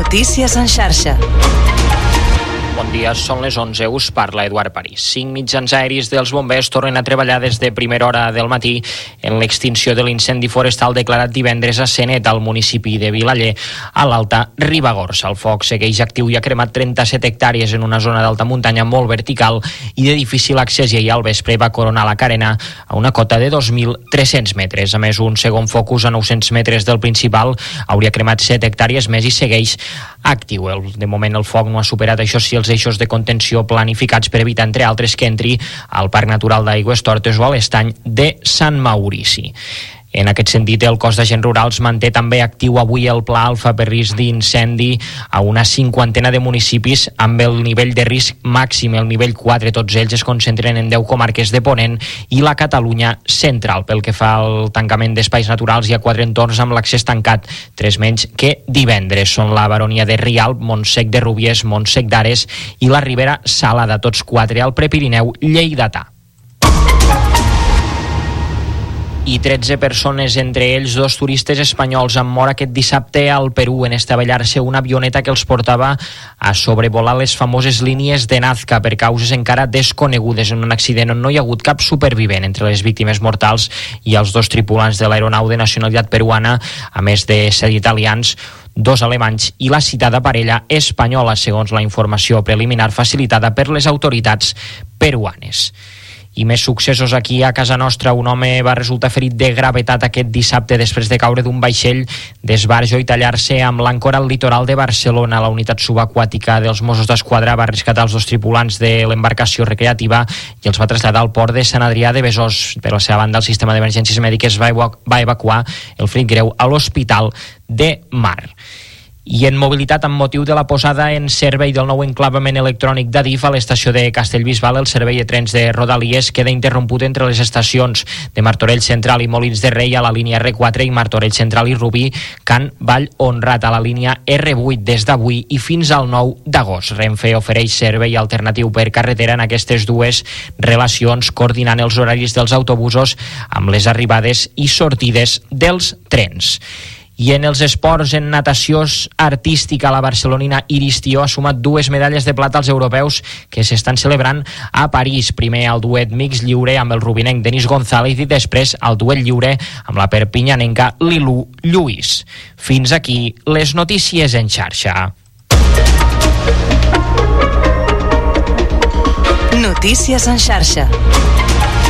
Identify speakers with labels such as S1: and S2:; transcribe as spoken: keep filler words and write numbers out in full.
S1: Notícies en xarxa.
S2: Bon dia, són les onze, us parla Eduard París. Cinc mitjans aeris dels bombers tornen a treballar des de primera hora del matí en l'extinció de l'incendi forestal declarat divendres a Senet, al municipi de Vilaller, a l'Alta Ribagorça. El foc segueix actiu i ha cremat trenta-set hectàrees en una zona d'alta muntanya molt vertical i de difícil accés, i ahir al vespre va coronar la carena a una cota de dos mil tres-cents metres. A més, un segon focus a nou-cents metres del principal hauria cremat set hectàrees més i segueix actiu. El, de moment el foc no ha superat, això sí, els eixos de contenció planificats per evitar, entre altres, que entri al Parc Natural d'Aigüestortes o a l'estany de Sant Maurici. En aquest sentit, el cos d'agents rurals manté també actiu avui el pla alfa per risc d'incendi a una cinquantena de municipis amb el nivell de risc màxim, el nivell quatre. Tots ells es concentren en deu comarques de Ponent i la Catalunya central. Pel que fa al tancament d'espais naturals, hi ha quatre entorns amb l'accés tancat, tres menys que divendres. Són la Baronia de Rialb, Montsec de Rúbies, Montsec d'Ares i la Ribera Salada, tots quatre al Prepirineu lleidatà. I tretze persones, entre ells dos turistes espanyols, han mort aquest dissabte al Perú en estavellar-se una avioneta que els portava a sobrevolar les famoses línies de Nazca per causes encara desconegudes, en un accident on no hi ha hagut cap supervivent. Entre les víctimes mortals i els dos tripulants de l'aeronau de nacionalitat peruana, a més de set italians, dos alemanys i la citada parella espanyola, segons la informació preliminar facilitada per les autoritats peruanes. I més successos aquí a casa nostra. Un home va resultar ferit de gravetat aquest dissabte després de caure d'un vaixell d'esbarjo i tallar-se amb l'àncora al litoral de Barcelona. La unitat subaquàtica dels Mossos d'Esquadra va rescatar els dos tripulants de l'embarcació recreativa i els va traslladar al port de Sant Adrià de Besòs. Per la seva banda, el sistema d'emergències mèdiques va evacuar el ferit greu a l'Hospital de Mar. I en mobilitat, amb motiu de la posada en servei del nou enclavament electrònic d'Adif a l'estació de Castellbisbal, el servei de trens de Rodalies queda interromput entre les estacions de Martorell Central i Molins de Rei a la línia erre quatre i Martorell Central i Rubí, Can Vall Honrat a la línia erre vuit des d'avui i fins al nou d'agost. Renfe ofereix servei alternatiu per carretera en aquestes dues relacions, coordinant els horaris dels autobusos amb les arribades i sortides dels trens. I en els esports, en natació artística, la barcelonina Iris Tió ha sumat dues medalles de plata als europeus que s'estan celebrant a París. Primer al duet mix lliure amb el rubinenc Denis González i després al duet lliure amb la perpinyanenca Lilú Lluís. Fins aquí les notícies en xarxa.
S1: Notícies en xarxa.